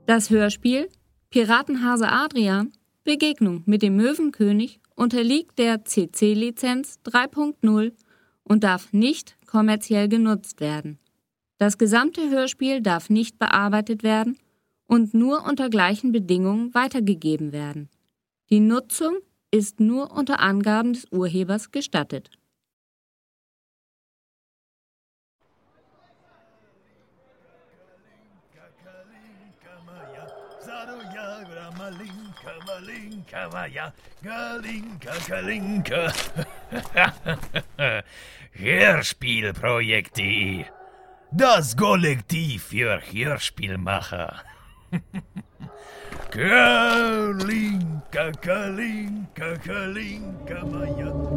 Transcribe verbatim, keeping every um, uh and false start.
Das Hörspiel Piratenhase Adrian – Begegnung mit dem Möwenkönig unterliegt der C C-Lizenz drei Punkt null und darf nicht kommerziell genutzt werden. Das gesamte Hörspiel darf nicht bearbeitet werden und nur unter gleichen Bedingungen weitergegeben werden. Die Nutzung ist nur unter Angaben des Urhebers gestattet. Malinka, Maja, Galinka, Kalinka. Hörspielprojekt punkt de. Das Kollektiv für Hörspielmacher. Kalinka, Kalinka, Kalinka, Maja.